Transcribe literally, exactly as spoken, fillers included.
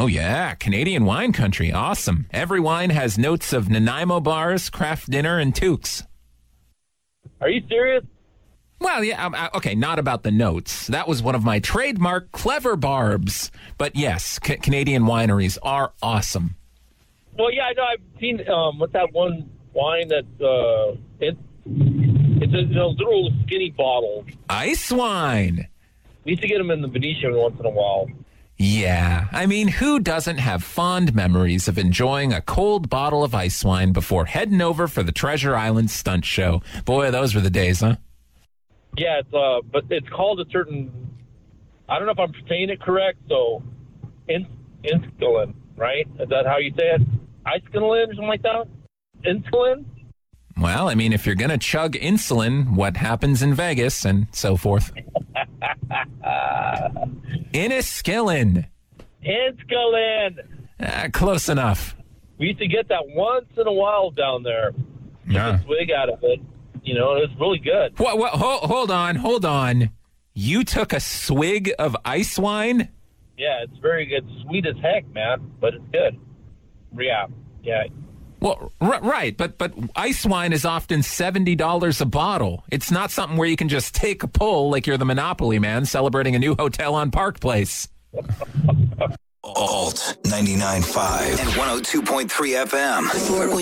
Oh, yeah. Canadian wine country. Awesome. Every wine has notes of Nanaimo bars, craft dinner, and toques. Are you serious? Well, yeah. Um, uh, okay, not about the notes. That was one of my trademark clever barbs. But yes, ca- Canadian wineries are awesome. Well, yeah, I know. I've seen, um, what's that one wine that, uh, it, it's a, a little skinny bottle. Ice wine. We used to get them in the Venetian once in a while. Yeah, I mean, who doesn't have fond memories of enjoying a cold bottle of ice wine before heading over for the Treasure Island stunt show? Boy, those were the days, huh? Yeah, it's, uh, but it's called a certain, I don't know if I'm saying it correct, so in, Insulin, right? Is that how you say it? Isculin or something like that? Insulin? Well, I mean, if you're going to chug insulin, what happens in Vegas and so forth? Inniskillin. Insulin. Uh, close enough. We used to get that once in a while down there. Yeah. Get a swig out of it. You know, it was really good. What, what, hold, hold on, hold on. You took a swig of ice wine? Yeah, it's very good. Sweet as heck, man, but it's good. Yeah, yeah. Well, r- right, but but ice wine is often seventy dollars a bottle. It's not something where you can just take a pull like you're the Monopoly man celebrating a new hotel on Park Place. Alt ninety-nine point five and one oh two point three F M.